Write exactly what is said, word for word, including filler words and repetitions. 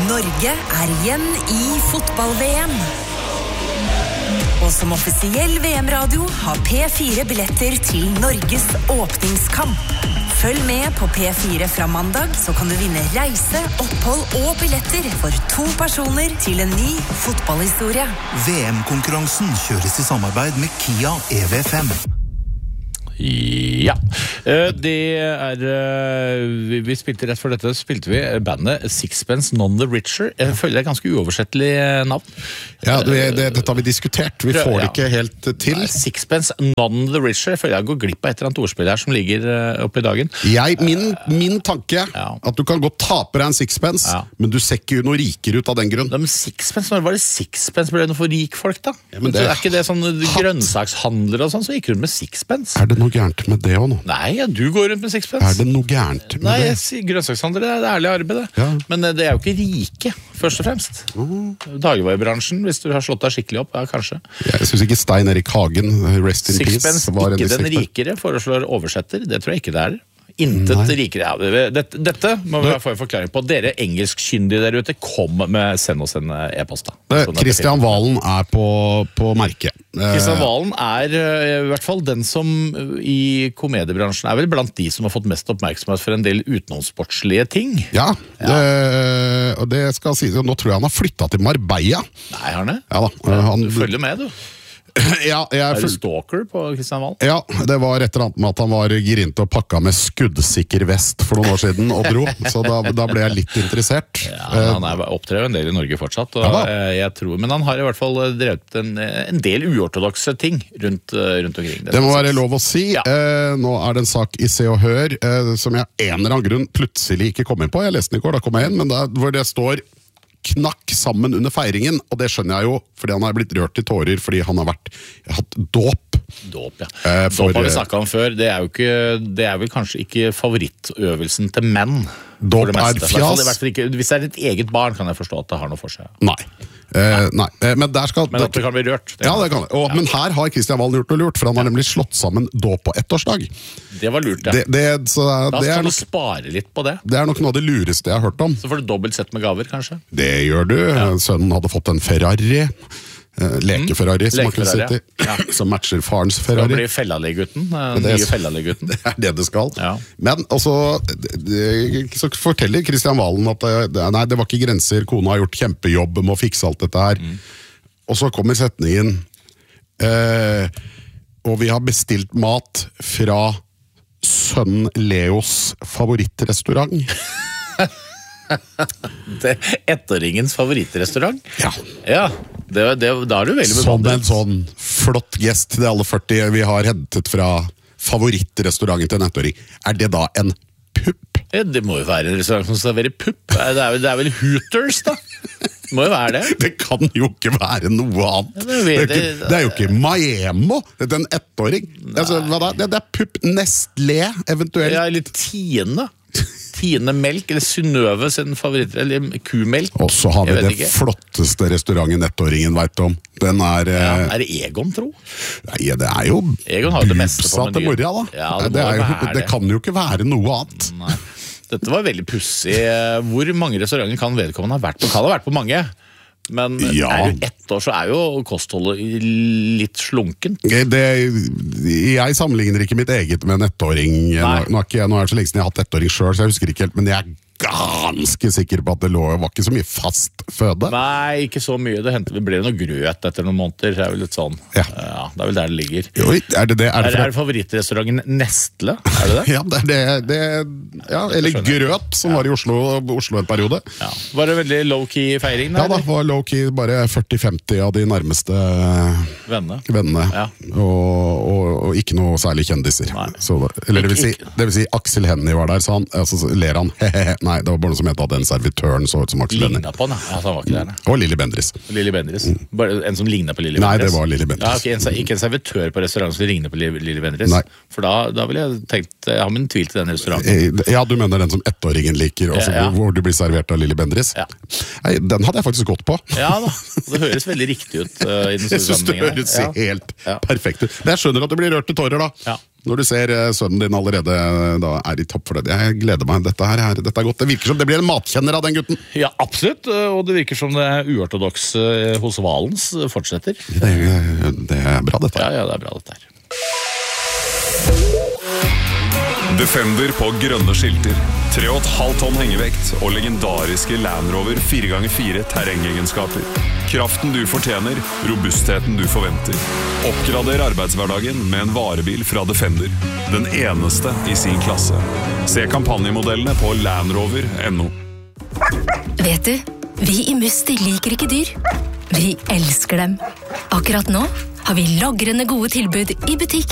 Norge er igjen i fotball-V M. Og som offisiell V M-radio har P fire billetter til Norges åpningskamp. Følg med på P fire fra mandag, så kan du vinne reise, opphold og billetter for to personer til en ny fotballhistorie. V M-konkurransen kjøres i samarbeid med Kia E V fem. Ja, det er vi spilte rett for dette, spilte vi bandet Sixpence None the Richer. Jeg føler det er ganske uoversettelig navn. Ja, det, det, dette har vi diskutert. Vi får det ikke helt til. Nei, Sixpence None the Richer. Jeg føler jeg går glipp av et eller annet ordspill her som ligger oppe i dagen. Jeg, min, min tanke ja. At du kan godt tape deg en sixpence, ja. Men du ser ikke noe rikere ut av den grunn. Ja, men sixpence, når var det sixpence ble det noe for rik folk da? Ja, men det er ikke det sånn grønnsakshandler og sånn, så gikk rundt med sixpence. Er det noe gærent med det også nå? Nei, ja, du går rundt med sixpence. Er det noe gærent med Nei, det? jeg sier grønnsakshandler, det er ærlig arbeid det. Ja. Men det er jo ikke rike, først og fremst. Uh-huh. Dagligvarebransjen, hvis du har slått deg skikkelig opp, ja, kanskje. Ja, jeg synes ikke Stein Erik Hagen, rest in Sixpence, peace, var ikke den rikere, foreslår oversetter. Det tror jeg ikke det er. Intet Nei. Rikere. Ja, dette, dette må vi få en forklaring på. Dere engelskkyndige der ute, kom med send oss en e-post da. Sånn Kristian Valen er på, på merket. Kristian Valen er i hvert fall den som i komediebransjen er vel blant de som har fått mest oppmerksomhet for en del utenomsportslige ting. Ja, ja. Det, og det skal sies. Nå tror jeg han har flyttet til Marbella. Nei, har han det? Ja da. Han, du følger med, du. Ja, jeg er det stalker på Kristian Valen? Ja, det var et eller annet med at han var girint og pakka med skuddsikker vest for noen år siden og dro, så da, da ble jeg litt interessert. Ja, han er opptrer en del i Norge fortsatt, og ja, jeg tror, men han har i hvert fall drevet en, en del uortodokse ting rundt, rundt omkring. Det, det må være lov å si. Ja. Eh, nå er det en sak i Se og Hør eh, som jeg en eller annen grunn plutselig ikke kom inn på. Jeg leste den i går, da kom jeg inn, men da, hvor det står knakk sammen under feiringen, og det skjønner jeg jo, fordi han har blitt rørt til tårer, fordi han har vært, hatt dåp. Dåp, ja. Eh, for, dåp har vi snakket om før, det er jo ikke, det er vel kanskje ikke favorittøvelsen til menn. Dåp er fjas. Ikke, hvis det er et eget barn, kan jeg forstå at det har noe for seg. Nei. Eh, nei, eh, men der skal... Men at det kan bli rørt. Det ja, det kan det. Og, ja. Men her har Kristian Valen gjort noe lurt, for han har nemlig slått sammen dåp på ettårsdag. Det var lurt, ja. Det, det, så, da det skal du nok, spare litt på det. Det er nok noe av det lureste jeg har hørt om. Så får du dobbelt sett med gaver, kanskje? Det gjør du. Ja. Sønnen hadde fått en Ferrari. Leke-Ferrari, mm. som man kan si til, ja. Som matcher farens Ferrari. Det blir Fellalig-gutten, den nye Fellalig-gutten. Det er det det skal. Ja. Men også, så forteller Kristian Valen at det, nei, det var ikke grenser, kona har gjort kjempejobb med å fikse alt dette her. Mm. Og så kommer setningen, eh, og vi har bestilt mat fra sønnen Leos favorittrestaurant. Det ettåringens favorittrestaurant? Ja. Ja, det, det, da er du veldig bebandret. Som en sånn flott gjest til alle førti vi har hentet fra favorittrestauranten til en ettåring. Er det da en pupp? Ja, det må jo være en restaurant som serverer pupp. Det er, vel, det er vel Hooters, da? Det må jo være det. Det kan jo ikke være noe annet. Ja, det, er ikke, det er jo ikke Maemo. Det er en ettåring. Altså, hva da? Det, det er pupp Nestlé, eventuelt. Ja, eller Tine. Tine Melk, eller Synnøve sin favoritt, eller kumelk. Og så har vi det ikke. Flotteste restauranten ettåringen vet om. Den er... Ja, er det Egon, tro? Nei, det er jo bupsa til morra, da. Ja, det, det, jo, det. det kan jo ikke være noe annet. Nei. Dette var veldig pussig. Hvor mange restauranter kan vedkommende ha vært på? Kan ha vært på mange. Men ja. Er du ett år, så er jo kostholdet litt slunken. Det, jeg sammenligner ikke mitt eget med en ettåring. Nå, nå, er ikke, nå er det så lenge siden jeg har hatt ettåring selv, så jeg husker ikke helt, men jeg er ganske sikker på at det lå, var ikke så mye fast føde. Nei, ikke så mye. Det, hentet, det ble noe grøt etter noen måneder. Det er vel litt sånn. Ja. Ja, det er vel der det ligger. Jo, er det det? Er det, er, er det favorittrestauranten Nestle? Er det det? Ja, det er det. det ja, eller grøt, som ja. Var i Oslo, Oslo en periode. Ja. Var det veldig low-key feiring? Der, ja, da var low-key bare førti femti av de nærmeste vennene. vennene. Ja. Og, og, og ikke noe særlig kjendiser. Så, eller det vil, si, det vil si, Aksel Hennie var der, så han, altså, ler han, hehehe, nei, det var bare noe som het at den servitøren så ut som Aksel Hennie. Lignet på den, ja, han var ikke der. Ne? Og Lili Bendriss. Lili Bendriss. Mm. Bare en som lignet på Lili Bendriss. Nei, det var Lili Bendriss. Ja, okay, en, ikke en servitør på restaurant som ligner på Lili Bendriss. Nei. For da, da ville jeg tenkt, jeg har min tvil til den restauranten. Ja, du mener den som ettåringen liker, også, ja, ja. Hvor, hvor du blir servert av Lili Bendriss? Ja. Nei, den hadde jeg faktisk gått på. Ja da, det høres veldig riktig ut uh, i den jeg synes det høres ja. Helt ja. Perfekt ut. Men jeg skjønner at det blir rørt til tårer da. Ja, Når du ser eh, sønnen din allerede eh, da er i toppfløyd. Jeg gleder meg. Dette her er, dette er godt. Det virker som det blir en matkjenner av den gutten. Ja, absolutt. Og det virker som det uortodoks hos Valens fortsetter. Det, det er bra, dette. Ja, ja, det er bra, dette her. Defender på grønne skilter, tre og et halvt tonn hengevekt og legendariske Land Rover fire ganger fire terrengegenskaper. Kraften du fortjener, robustheten du forventer. Oppgrader arbeidshverdagen med en varebil fra Defender. Den eneste i sin klasse. Se kampanjemodellene på landrover punktum no. Vet du, vi i Musti liker ikke dyr. Vi elsker dem. Akkurat nå har vi logrende gode tilbud i butikk.